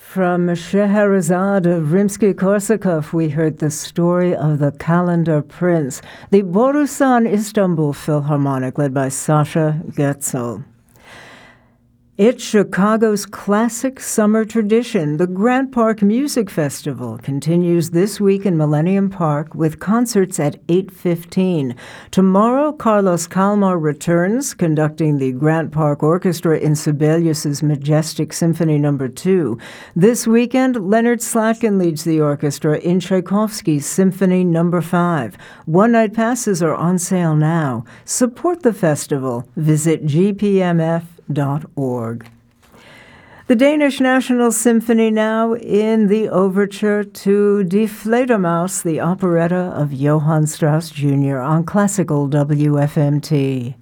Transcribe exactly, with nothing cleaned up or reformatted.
From Scheherazade of Rimsky-Korsakov, we heard the story of the Calendar Prince, the Borusan Istanbul Philharmonic, led by Sasha Getzel. It's Chicago's classic summer tradition. The Grant Park Music Festival continues this week in Millennium Park with concerts at eight fifteen. Tomorrow, Carlos Kalmar returns, conducting the Grant Park Orchestra in Sibelius's Majestic Symphony Number two. This weekend, Leonard Slatkin leads the orchestra in Tchaikovsky's Symphony Number five. One-night passes are on sale now. Support the festival. Visit g p m f dot org. The Danish National Symphony now in the overture to Die Fledermaus, the operetta of Johann Strauss Junior on classical W F M T.